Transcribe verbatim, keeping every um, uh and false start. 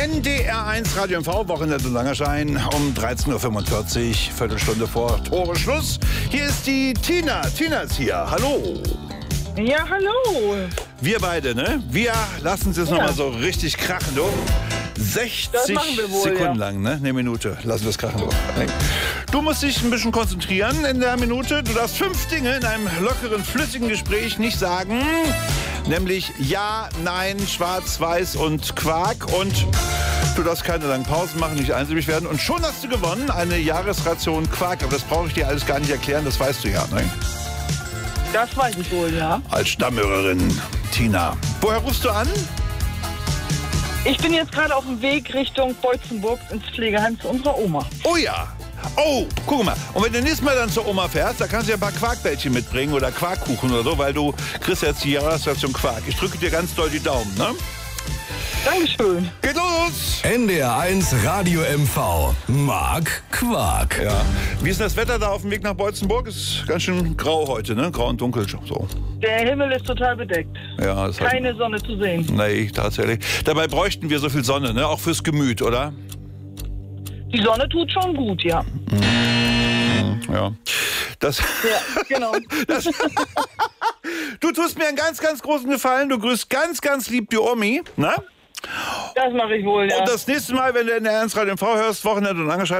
N D R eins Radio M V, Wochenende Langerschein um dreizehn Uhr fünfundvierzig, Viertelstunde vor Tore Schluss. Hier ist die Tina. Tina ist hier. Hallo. Ja, hallo. Wir beide, ne? Wir lassen es jetzt Ja. nochmal so richtig krachen, du. sechzig machen wir wohl, Sekunden ja. lang, ne? Eine Minute. Lassen wir es krachen, du. Du musst dich ein bisschen konzentrieren in der Minute. Du darfst fünf Dinge in einem lockeren, flüssigen Gespräch nicht sagen. Nämlich ja, nein, schwarz, weiß und Quark. Und du darfst keine langen Pausen machen, nicht einsilbig werden. Und schon hast du gewonnen, eine Jahresration Quark. Aber das brauche ich dir alles gar nicht erklären, das weißt du ja, ne? Das weiß ich wohl, ja. Als Stammhörerin, Tina. Woher rufst du an? Ich bin jetzt gerade auf dem Weg Richtung Beutzenburg ins Pflegeheim zu unserer Oma. Oh ja. Oh, guck mal. Und wenn du nächstes Mal dann zur Oma fährst, da kannst du ja ein paar Quarkbällchen mitbringen oder Quarkkuchen oder so, weil du kriegst jetzt die Jahresration Quark. Ich drücke dir ganz doll die Daumen, ne? Dankeschön. Geht los! N D R eins Radio M V. Mark Quark. Ja. Wie ist denn das Wetter da auf dem Weg nach Beutzenburg? Ist ganz schön grau heute, ne? Grau und dunkel. So. Der Himmel ist total bedeckt. Ja, das Keine Sonne zu sehen. Nee, tatsächlich. Dabei bräuchten wir so viel Sonne, ne? Auch fürs Gemüt, oder? Die Sonne tut schon gut, ja. Ja. Das, Ja, genau. das, du tust mir einen ganz, ganz großen Gefallen. Du grüßt ganz, ganz lieb die Omi, ne? Das mache ich wohl, ja. Und das nächste Mal, wenn du in der Ernst Radio M V hörst, Wochenende und Langerschein,